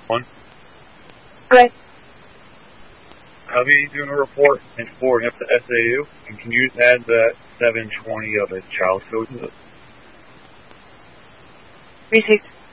One. Good. I'll be doing a report and forwarding up to SAU, and can you just add that 720 of a child code to it? Received.